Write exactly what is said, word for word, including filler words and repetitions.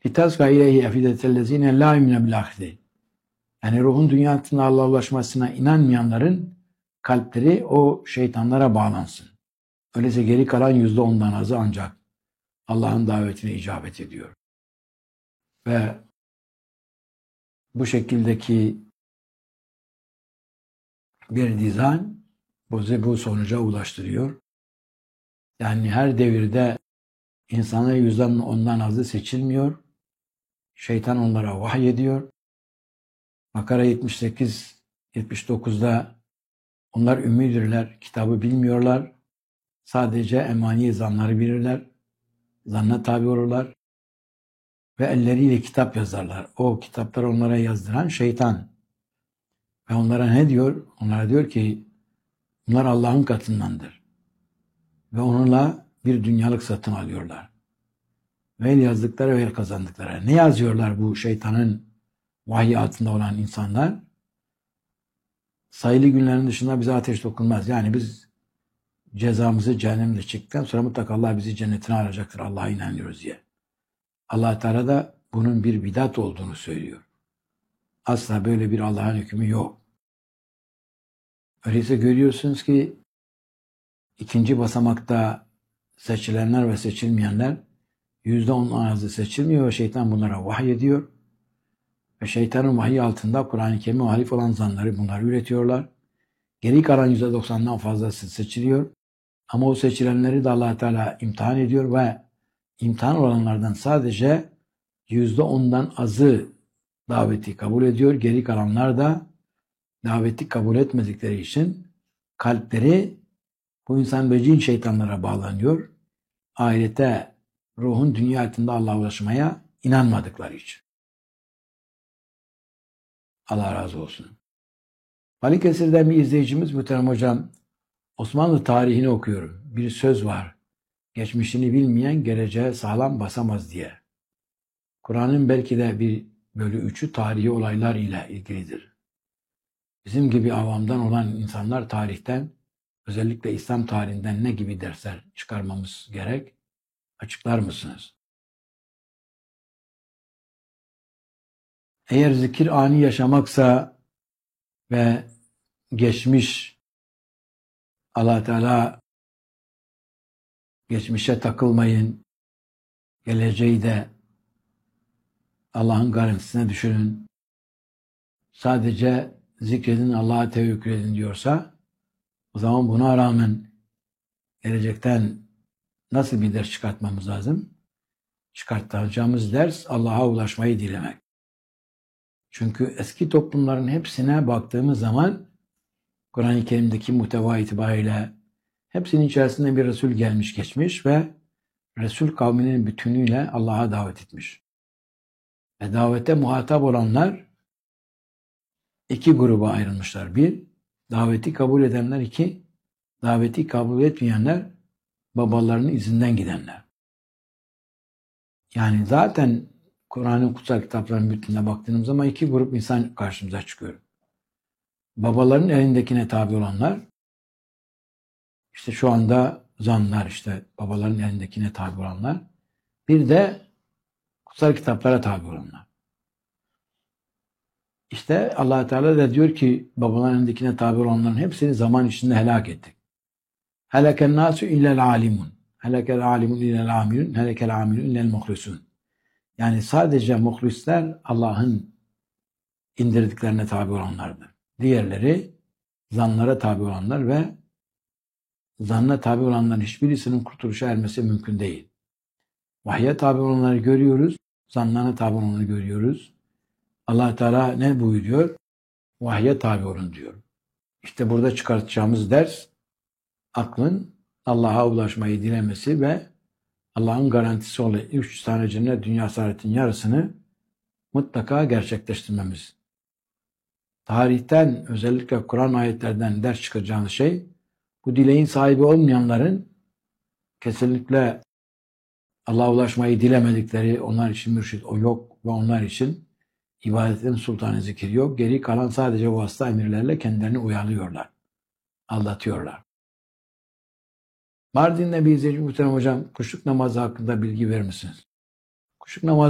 Litazga ileyhi efidetellezine la yumine bil ahireti. Yani ruhun dünyasında Allah'a ulaşmasına inanmayanların kalpleri o şeytanlara bağlansın. Öyleyse geri kalan yüzde ondan azı ancak Allah'ın davetine icabet ediyor. Ve bu şekildeki bir dizayn bizi bu sonuca ulaştırıyor. Yani her devirde insanların yüzde ondan azı seçilmiyor. Şeytan onlara vahiy ediyor. Bakara yetmiş sekiz yetmiş dokuzda onlar ümmidirler, kitabı bilmiyorlar. Sadece emani zanları bilirler. Zanna tabi olurlar. Ve elleriyle kitap yazarlar. O kitapları onlara yazdıran şeytan. Ve onlara ne diyor? Onlara diyor ki bunlar Allah'ın katındandır. Ve onunla bir dünyalık satın alıyorlar. Ve el yazdıkları ve el kazandıkları. Ne yazıyorlar bu şeytanın vahiy altında olan insanlar? Sayılı günlerin dışında bize ateş dokunmaz. Yani biz cezamızı cehennemde çektikten sonra mutlaka Allah bizi cennetine alacaktır. Allah'a inanıyoruz diye. Allah Teala da bunun bir bidat olduğunu söylüyor. Asla böyle bir Allah'ın hükmü yok. Öyleyse görüyorsunuz ki ikinci basamakta seçilenler ve seçilmeyenler yüzde on azı seçilmiyor ve şeytan bunlara vahiy ediyor. Ve şeytanın vahiy altında Kur'an-ı Kerim'e muhalif olan zanları bunlar üretiyorlar. Geri kalan yüzde doksandan fazlası seçiliyor. Ama o seçilenleri de Allah Teala imtihan ediyor ve imtihan olanlardan sadece yüzde ondan azı daveti kabul ediyor. Geri kalanlar da daveti kabul etmedikleri için kalpleri bu insan ve cin şeytanlara bağlanıyor. Ahirete, ruhun dünya hayatında Allah'a ulaşmaya inanmadıkları için. Allah razı olsun. Balıkesir'den bir izleyicimiz Muhterem Hocam, Osmanlı tarihini okuyorum. Bir söz var. Geçmişini bilmeyen geleceğe sağlam basamaz diye. Kur'an'ın belki de bir bölü üçü tarihi olaylar ile ilgilidir. Bizim gibi avamdan olan insanlar tarihten, özellikle İslam tarihinden ne gibi dersler çıkarmamız gerek? Açıklar mısınız? Eğer zikir ani yaşamaksa ve geçmiş Allah Teala geçmişe takılmayın, geleceği de Allah'ın garantisine düşünün. Sadece zikredin, Allah'a tevekkül edin diyorsa o zaman buna rağmen gelecekten nasıl bir ders çıkartmamız lazım? Çıkartacağımız ders Allah'a ulaşmayı dilemek. Çünkü eski toplumların hepsine baktığımız zaman Kur'an-ı Kerim'deki muhteva itibariyle hepsinin içerisinde bir Resul gelmiş geçmiş ve Resul kavminin bütünüyle Allah'a davet etmiş. Ve davete muhatap olanlar iki gruba ayrılmışlar. Bir, daveti kabul edenler. İki, daveti kabul etmeyenler, babalarının izinden gidenler. Yani zaten Kur'an'ın kutsal kitaplarının bütününe baktığımız zaman iki grup insan karşımıza çıkıyor. Babaların elindekine tabi olanlar, işte şu anda zanlar, işte babaların elindekine tabi olanlar. Bir de kutsal kitaplara tabi olanlar. İşte Allah Teala da diyor ki babaların elindekine tabi olanların hepsini zaman içinde helak ettik. Helekel nasu illel alimun. Helekel alimun illel amilun. Helekel amilun illel muhlisun. Yani sadece muhlisler Allah'ın indirdiklerine tabi olanlardır. Diğerleri zanlara tabi olanlar ve zanna tabi olanların hiçbirisinin kurtuluşa ermesi mümkün değil. Vahye tabi olanları görüyoruz, zanlara tabi olanları görüyoruz. Allah Teala ne buyuruyor? Vahye tabi olun diyor. İşte burada çıkartacağımız ders aklın Allah'a ulaşmayı dilemesi ve Allah'ın garantisi olan üç tane cennet dünya saadetin yarısını mutlaka gerçekleştirmemiz. Tarihten, özellikle Kur'an ayetlerden ders çıkacağımız şey, bu dileğin sahibi olmayanların kesinlikle Allah'a ulaşmayı dilemedikleri, onlar için mürşid o yok ve onlar için ibadetin sultanı zikir yok. Geri kalan sadece vasıta emirlerle kendilerini uyarlıyorlar, aldatıyorlar. Mardin'de bir izleyici Muhterem Hocam, kuşluk namazı hakkında bilgi verir misiniz? Kuşluk namazı